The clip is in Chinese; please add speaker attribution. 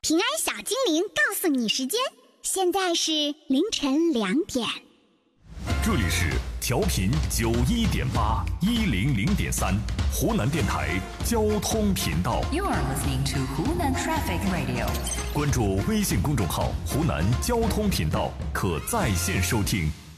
Speaker 1: 平安小精灵告诉你时间，现在是凌晨2点。
Speaker 2: 这里是调频91.8、100.3湖南电台交通频道。
Speaker 3: You are listening to Hunan Traffic Radio。
Speaker 2: 关注微信公众号“湖南交通频道”，可在线收听。